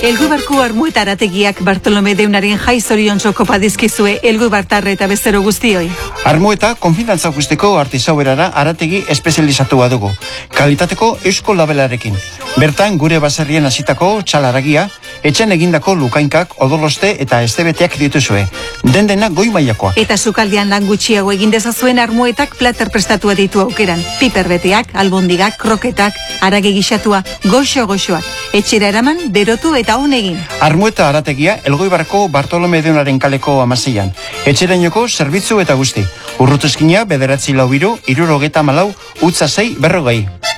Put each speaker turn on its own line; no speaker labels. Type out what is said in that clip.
Elgubarku Armueta arategiak Bartolome Deunaren jai zoriontxo kopa dizkizue Elgubartarre eta bezero guztioi.
Armueta konfidantza guztiko artizauerara arategi espezializatua dugu, kalitateko eusko labelarekin. Bertan gure baserrien hasitako txalaragia, etxen egindako lukainkak, odoloste eta estebeteak dituzue. Dendena goi mailakoa.
Eta sukaldean lan gutxiago egin dezazuen Armuetak plater prestatua ditu aukeran. Piperbeteak, albondigak, kroketak, arage gixatua, goxo-goxoak. Etxera eraman, berotu eta honegin.
Armueta arategia Elgoibarko Bartolome Deunaren kaleko 16an. Etxerainoko zerbitzu eta guzti. Urrutuzkina 944 64 6 40.